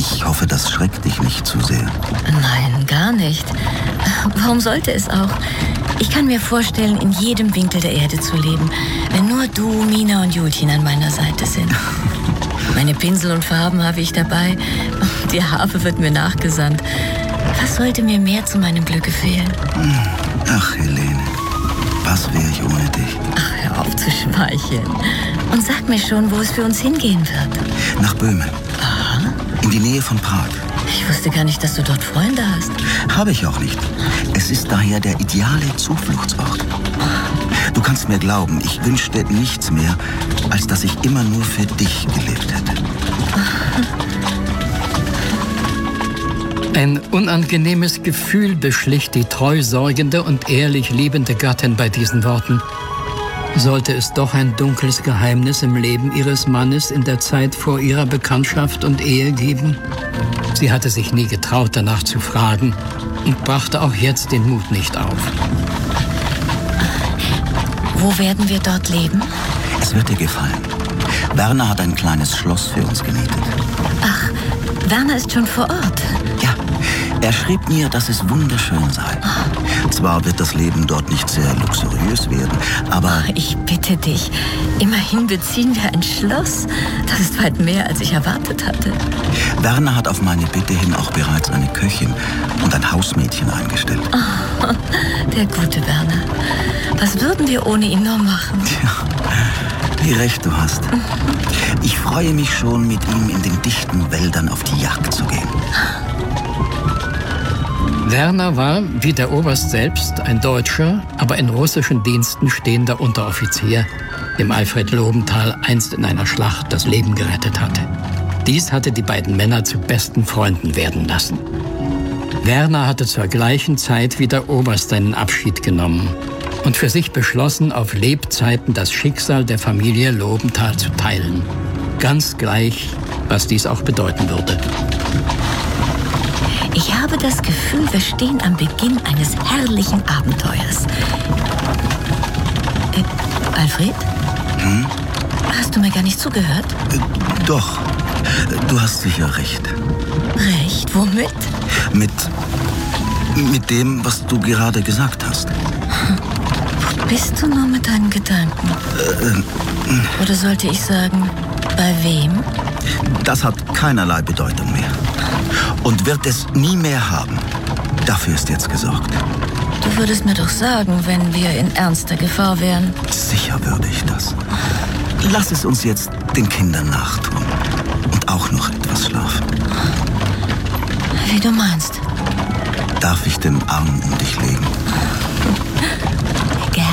Ich hoffe, das schreckt dich nicht zu sehr. Nein, gar nicht. Warum sollte es auch? Ich kann mir vorstellen, in jedem Winkel der Erde zu leben, wenn nur du, Mina und Julchen an meiner Seite sind. Meine Pinsel und Farben habe ich dabei. Die Harfe wird mir nachgesandt. Was sollte mir mehr zu meinem Glücke fehlen? Ach, Helene, was wäre ich ohne dich? Ach, hör auf zu schmeicheln. Und sag mir schon, wo es für uns hingehen wird. Nach Böhmen. Aha. In die Nähe von Prag. Ich wusste gar nicht, dass du dort Freunde hast. Habe ich auch nicht. Es ist daher der ideale Zufluchtsort. Du kannst mir glauben, ich wünschte nichts mehr, als dass ich immer nur für dich gelebt hätte. Ein unangenehmes Gefühl beschlich die treu sorgende und ehrlich liebende Gattin bei diesen Worten. Sollte es doch ein dunkles Geheimnis im Leben ihres Mannes in der Zeit vor ihrer Bekanntschaft und Ehe geben? Sie hatte sich nie getraut, danach zu fragen und brachte auch jetzt den Mut nicht auf. Wo werden wir dort leben? Es wird dir gefallen. Werner hat ein kleines Schloss für uns gemietet. Ach, Werner ist schon vor Ort. Ja, er schrieb mir, dass es wunderschön sei. Zwar wird das Leben dort nicht sehr luxuriös werden, aber... Ich bitte dich, immerhin beziehen wir ein Schloss. Das ist weit mehr, als ich erwartet hatte. Werner hat auf meine Bitte hin auch bereits eine Köchin und ein Hausmädchen eingestellt. Oh, der gute Werner. Was würden wir ohne ihn nur machen? Tja, wie recht du hast. Ich freue mich schon, mit ihm in den dichten Wäldern auf die Jagd zu gehen. Werner war, wie der Oberst selbst, ein Deutscher, aber in russischen Diensten stehender Unteroffizier, dem Alfred Lobenthal einst in einer Schlacht das Leben gerettet hatte. Dies hatte die beiden Männer zu besten Freunden werden lassen. Werner hatte zur gleichen Zeit wie der Oberst seinen Abschied genommen und für sich beschlossen, auf Lebzeiten das Schicksal der Familie Lobenthal zu teilen. Ganz gleich, was dies auch bedeuten würde. Ich habe das Gefühl, wir stehen am Beginn eines herrlichen Abenteuers. Alfred? Hast du mir gar nicht zugehört? Doch, du hast sicher recht. Recht? Womit? Mit dem, was du gerade gesagt hast. Wo bist du nur mit deinen Gedanken? Oder sollte ich sagen, bei wem? Das hat keinerlei Bedeutung mehr. Und wird es nie mehr haben. Dafür ist jetzt gesorgt. Du würdest mir doch sagen, wenn wir in ernster Gefahr wären. Sicher würde ich das. Lass es uns jetzt den Kindern nachtun. Und auch noch etwas schlafen. Wie du meinst. Darf ich den Arm um dich legen? Gern.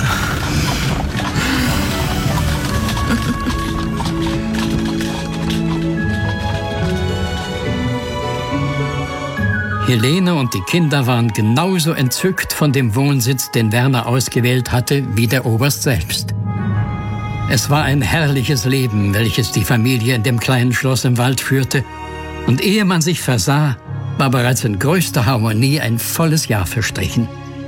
Helene und die Kinder waren genauso entzückt von dem Wohnsitz, den Werner ausgewählt hatte, wie der Oberst selbst. Es war ein herrliches Leben, welches die Familie in dem kleinen Schloss im Wald führte. Und ehe man sich versah, war bereits in größter Harmonie ein volles Jahr verstrichen.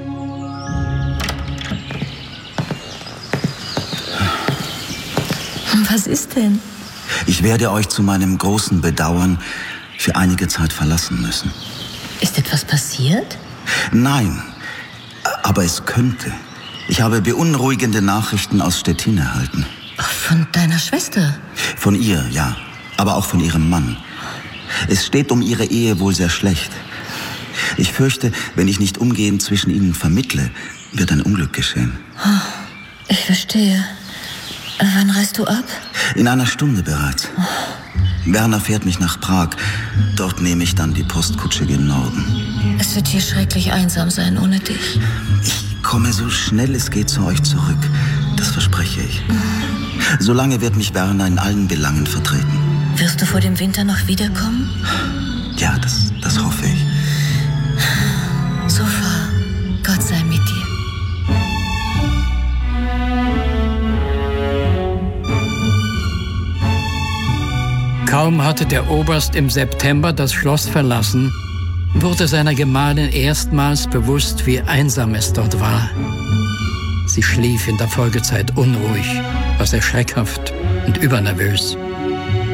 Was ist denn? Ich werde euch zu meinem großen Bedauern für einige Zeit verlassen müssen. Ist etwas passiert? Nein, aber es könnte. Ich habe beunruhigende Nachrichten aus Stettin erhalten. Von deiner Schwester? Von ihr, ja, aber auch von ihrem Mann. Es steht um ihre Ehe wohl sehr schlecht. Ich fürchte, wenn ich nicht umgehend zwischen ihnen vermittle, wird ein Unglück geschehen. Ich verstehe. Wann reist du ab? In einer Stunde bereits. Werner fährt mich nach Prag. Dort nehme ich dann die Postkutsche gen Norden. Es wird hier schrecklich einsam sein ohne dich. Ich komme so schnell es geht zu euch zurück. Das verspreche ich. Solange wird mich Werner in allen Belangen vertreten. Wirst du vor dem Winter noch wiederkommen? Ja, das hoffe ich. So fahr. Gott sei mit dir. Kaum hatte der Oberst im September das Schloss verlassen, wurde seiner Gemahlin erstmals bewusst, wie einsam es dort war. Sie schlief in der Folgezeit unruhig, war sehr schreckhaft und übernervös.